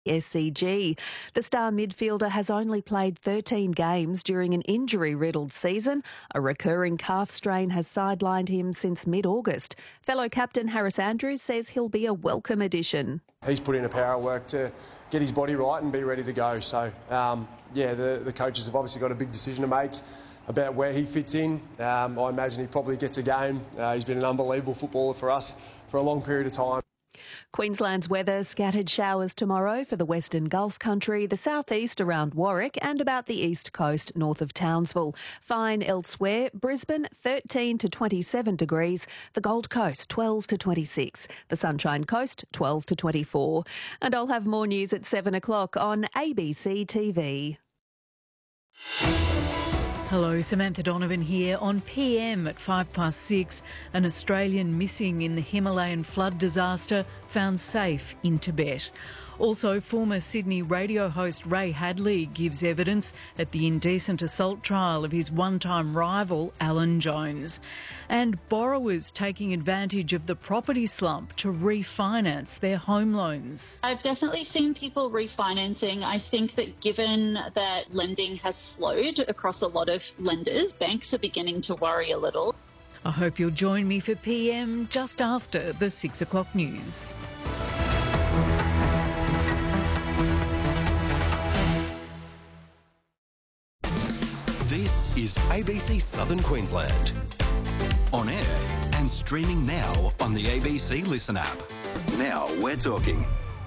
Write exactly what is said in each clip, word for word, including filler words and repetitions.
S C G. The star midfielder has only played thirteen games during an injury-riddled season. A recurring calf strain has sidelined him since mid-August. Fellow captain Harris Andrews says he'll be a welcome addition. He's put in a power of work to get his body right and be ready to go. So, um, yeah, the, the coaches have obviously got a big decision to make about where he fits in. Um, I imagine he probably gets a game. Uh, he's been an unbelievable footballer for us for a long period of time. Queensland's weather: scattered showers tomorrow for the Western Gulf country, the southeast around Warwick and about the east coast north of Townsville. Fine elsewhere: Brisbane thirteen to twenty-seven degrees, the Gold Coast twelve to twenty-six, the Sunshine Coast twelve to twenty-four. And I'll have more news at seven o'clock on A B C T V. Hello, Samantha Donovan here. On P M at five past six, an Australian missing in the Himalayan flood disaster found safe in Tibet. Also, former Sydney radio host Ray Hadley gives evidence at the indecent assault trial of his one-time rival Alan Jones. And borrowers taking advantage of the property slump to refinance their home loans. I've definitely seen people refinancing. I think that given that lending has slowed across a lot of lenders, banks are beginning to worry a little. I hope you'll join me for P M just after the six o'clock news. This is A B C Southern Queensland. On air and streaming now on the A B C Listen app. Now we're talking.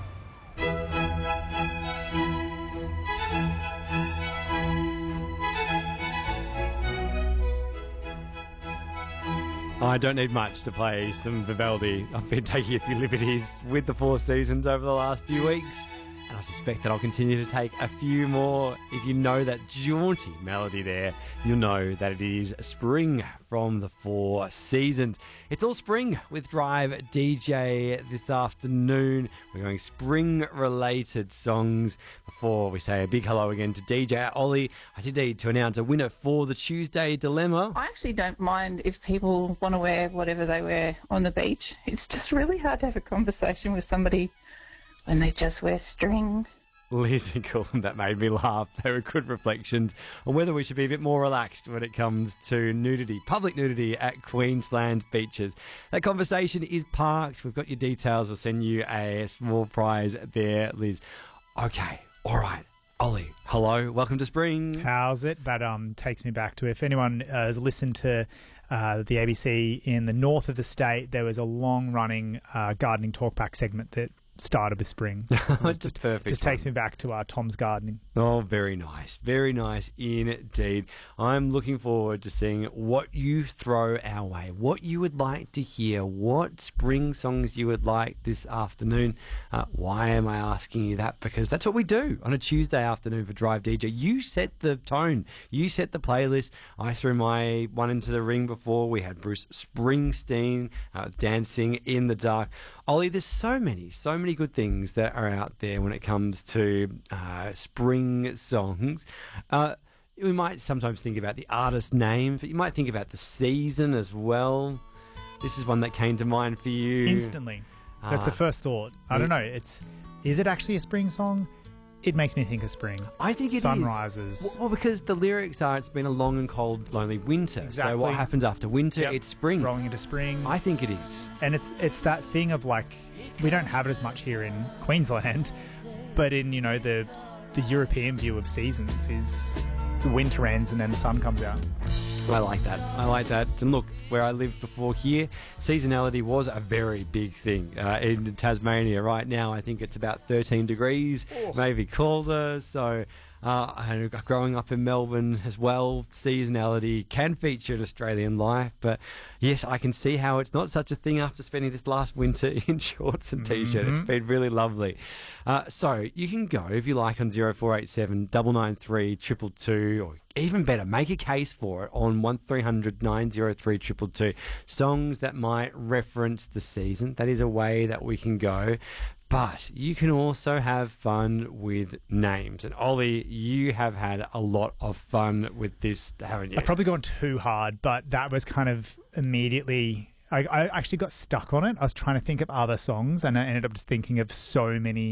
I don't need much to play some Vivaldi. I've been taking a few liberties with the Four Seasons over the last few weeks, and I suspect that I'll continue to take a few more. If you know that jaunty melody there, you'll know that it is Spring from the Four Seasons. It's all spring with Drive D J this afternoon. We're going spring-related songs. Before we say a big hello again to D J Ollie, I did need to announce a winner for the Tuesday Dilemma. I actually don't mind if people want to wear whatever they wear on the beach. It's just really hard to have a conversation with somebody when they just wear string. Lizzie Coulomb, that made me laugh. They were good reflections on whether we should be a bit more relaxed when it comes to nudity, public nudity at Queensland's beaches. That conversation is parked. We've got your details. We'll send you a small prize there, Liz. Okay, all right. Ollie, hello. Welcome to spring. How's it? That um takes me back to, if anyone uh, has listened to uh, the A B C in the north of the state, there was a long-running uh, gardening talkback segment that started with spring. It's just perfect. Just takes me back to uh, Tom's gardening. Oh, very nice. Very nice indeed. I'm looking forward to seeing what you throw our way, what you would like to hear, what spring songs you would like this afternoon. Uh, why am I asking you that? Because that's what we do on a Tuesday afternoon for Drive D J. You set the tone. You set the playlist. I threw my one into the ring before. We had Bruce Springsteen uh, dancing in the dark. Ollie, there's so many, so many good things that are out there when it comes to uh, spring songs. Uh, we might sometimes think about the artist name, but you might think about the season as well. This is one that came to mind for you. Instantly. That's uh, the first thought. I don't know. It's is it actually a spring song? It makes me think of spring. I think it Sunrises. is. Well, because the lyrics are, it's been a long and cold, lonely winter. Exactly. So what happens after winter? Yep. It's spring. Rolling into spring. I think it is. And it's it's that thing of like, we don't have it as much here in Queensland, but in, you know, the the European view of seasons is the winter ends and then the sun comes out. I like that. I like that. And look, where I lived before here, seasonality was a very big thing. Uh, in Tasmania right now, I think it's about thirteen degrees, oh. maybe colder. So uh, and growing up in Melbourne as well, seasonality can feature in Australian life. But yes, I can see how it's not such a thing after spending this last winter in shorts and T-shirt. Mm-hmm. It's been really lovely. Uh, so you can go, if you like, on zero four eight seven, nine nine three, two two two, or even better, make a case for it on one three hundred, nine oh three, two two two. Songs that might reference the season. That is a way that we can go. But you can also have fun with names. And Ollie, you have had a lot of fun with this, haven't you? I've probably gone too hard, but that was kind of immediately... I, I actually got stuck on it. I was trying to think of other songs, and I ended up just thinking of so many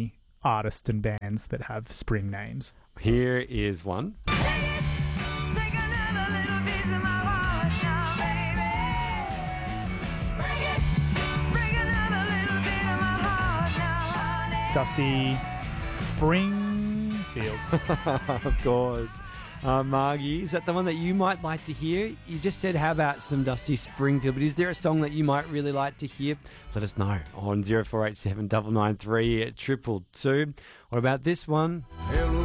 artists and bands that have spring names. Here is one. Dusty Springfield. Of course. Uh, Margie, is that the one that you might like to hear? You just said, how about some Dusty Springfield? But is there a song that you might really like to hear? Let us know on zero four eight seven nine nine three triple two. What about this one?